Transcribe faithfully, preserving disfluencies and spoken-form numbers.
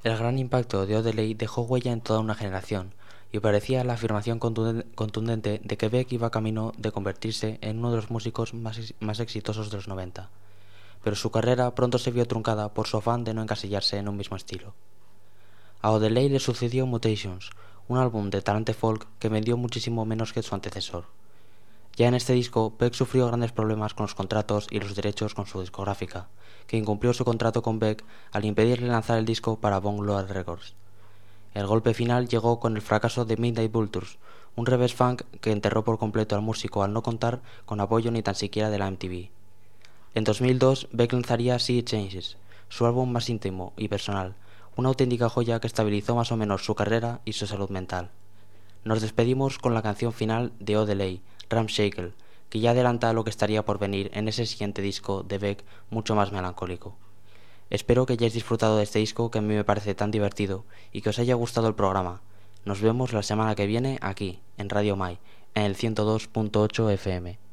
El gran impacto de Odelay dejó huella en toda una generación, y parecía la afirmación contundente de que Beck iba camino de convertirse en uno de los músicos más, más exitosos de los noventa. Pero su carrera pronto se vio truncada por su afán de no encasillarse en un mismo estilo. A Odelay le sucedió Mutations, un álbum de talante folk que vendió muchísimo menos que su antecesor. Ya en este disco, Beck sufrió grandes problemas con los contratos y los derechos con su discográfica, que incumplió su contrato con Beck al impedirle lanzar el disco para Von Gload Records. El golpe final llegó con el fracaso de Midnight Vultures, un revés funk que enterró por completo al músico al no contar con apoyo ni tan siquiera de la M T V. En dos mil dos, Beck lanzaría See It Changes, su álbum más íntimo y personal, una auténtica joya que estabilizó más o menos su carrera y su salud mental. Nos despedimos con la canción final de Odelay, Ramshackle, que ya adelanta lo que estaría por venir en ese siguiente disco de Beck mucho más melancólico. Espero que hayáis disfrutado de este disco que a mí me parece tan divertido y que os haya gustado el programa. Nos vemos la semana que viene aquí, en Radio Mai, en el ciento dos punto ocho F M.